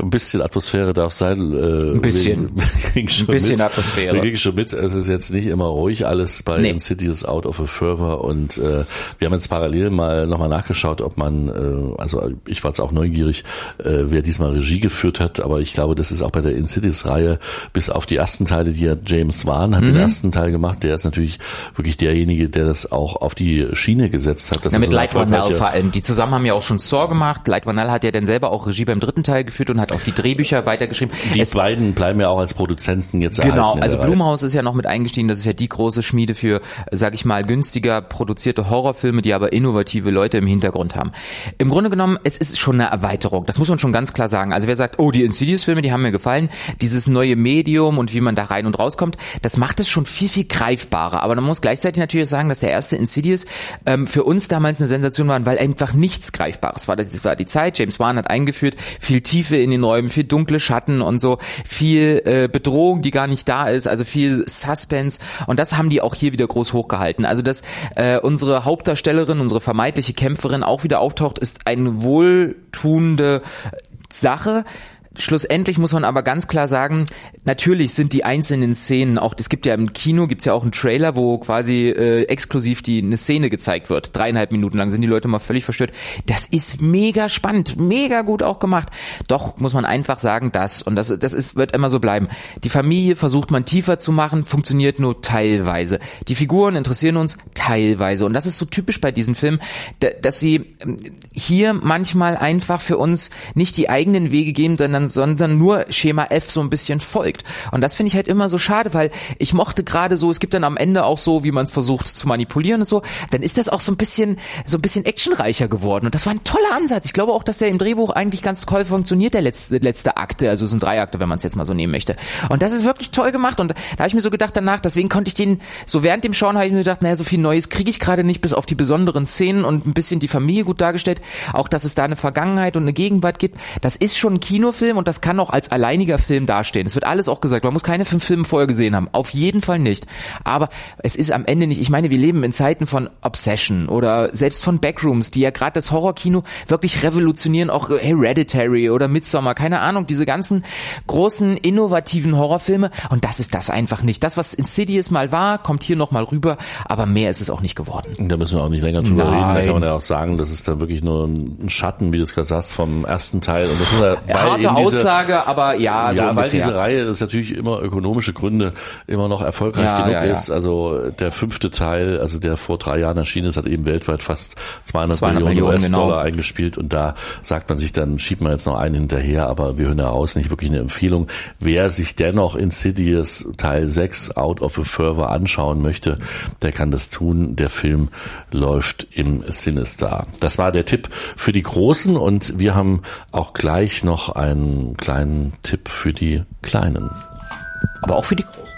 ein bisschen Atmosphäre darf sein. Ein bisschen Atmosphäre. Wir kriegen schon mit, es ist jetzt nicht immer ruhig alles bei Insidious Out of a Fervor und wir haben jetzt parallel nochmal nachgeschaut, ob man, also ich war jetzt auch neugierig, wer diesmal Regie geführt hat, aber ich glaube, das ist auch bei der Insidious-Reihe, bis auf die ersten Teile, die ja James Wan hat den ersten Teil gemacht, der ist natürlich wirklich derjenige, der das auch auf die Schiene gesetzt hat. Mit Light Vanell vor allem. Die zusammen haben ja auch schon Saw gemacht. Light Vanell hat ja dann selber auch Regie beim dritten Teil geführt und hat auch die Drehbücher weitergeschrieben. Die beiden bleiben ja auch als Produzenten jetzt erhalten. Genau, also Blumhouse ist ja noch mit eingestiegen. Das ist ja die große Schmiede für, sag ich mal, günstiger produzierte Horrorfilme, die aber innovative Leute im Hintergrund haben. Im Grunde genommen, es ist schon eine Erweiterung. Das muss man schon ganz klar sagen. Also wer sagt, oh, die Insidious-Filme, die haben mir gefallen. Dieses neue Medium und wie man da rein und rauskommt, das macht es schon viel, viel greifbarer. Aber man muss gleichzeitig natürlich sagen, dass der erste Insidious für uns damals eine Sensation war, weil einfach nichts Greifbares war. Das war die Zeit. James Wan hat eingeführt, viel Tiefe in den Räumen, viel dunkle Schatten und so, viel Bedrohung, die gar nicht da ist, also viel Suspense. Und das haben die auch hier wieder groß hochgehalten. Also dass unsere Hauptdarstellerin, unsere vermeintliche Kämpferin auch wieder auftaucht, ist eine wohltuende Sache. Schlussendlich muss man aber ganz klar sagen, natürlich sind die einzelnen Szenen, auch es gibt ja im Kino, gibt's ja auch einen Trailer, wo quasi exklusiv eine Szene gezeigt wird. 3,5 Minuten lang sind die Leute mal völlig verstört. Das ist mega spannend, mega gut auch gemacht. Doch muss man einfach sagen, wird immer so bleiben. Die Familie versucht man tiefer zu machen, funktioniert nur teilweise. Die Figuren interessieren uns teilweise. Und das ist so typisch bei diesen Filmen, dass sie hier manchmal einfach für uns nicht die eigenen Wege gehen, sondern nur Schema F so ein bisschen folgt. Und das finde ich halt immer so schade, weil ich mochte gerade so, es gibt dann am Ende auch so, wie man es versucht zu manipulieren und so, dann ist das auch so ein bisschen actionreicher geworden. Und das war ein toller Ansatz. Ich glaube auch, dass der im Drehbuch eigentlich ganz toll funktioniert, der letzte Akte. Also es sind 3 Akte, wenn man es jetzt mal so nehmen möchte. Und das ist wirklich toll gemacht. Und da habe ich mir so gedacht danach, deswegen konnte ich den, so während dem Schauen habe ich mir gedacht, naja, so viel Neues kriege ich gerade nicht, bis auf die besonderen Szenen und ein bisschen die Familie gut dargestellt. Auch, dass es da eine Vergangenheit und eine Gegenwart gibt. Das ist schon ein Kinofilm und das kann auch als alleiniger Film dastehen. Es wird alles auch gesagt, man muss keine 5 Filme vorher gesehen haben. Auf jeden Fall nicht. Aber es ist am Ende nicht, ich meine, wir leben in Zeiten von Obsession oder selbst von Backrooms, die ja gerade das Horrorkino wirklich revolutionieren, auch Hereditary oder Midsommar, keine Ahnung, diese ganzen großen, innovativen Horrorfilme und das ist das einfach nicht. Das, was Insidious mal war, kommt hier nochmal rüber, aber mehr ist es auch nicht geworden. Da müssen wir auch nicht länger drüber reden, da kann man ja auch sagen, das ist dann wirklich nur ein Schatten, wie du es gerade sagst, vom ersten Teil und das muss ja, harte Aussage, aber ja, so weil diese Reihe ist natürlich immer ökonomische Gründe immer noch erfolgreich genug ist. Also der 5. Teil, also der vor 3 Jahren erschienen ist, hat eben weltweit fast 200 Millionen US-Dollar eingespielt und da sagt man sich, dann schiebt man jetzt noch einen hinterher, aber wir hören heraus, nicht wirklich eine Empfehlung. Wer sich dennoch Insidious Teil 6 Out of a Fervor anschauen möchte, der kann das tun. Der Film läuft im Cinestar. Das war der Tipp für die Großen und wir haben auch gleich noch einen kleinen Tipp für die Kleinen. Aber auch für die Großen.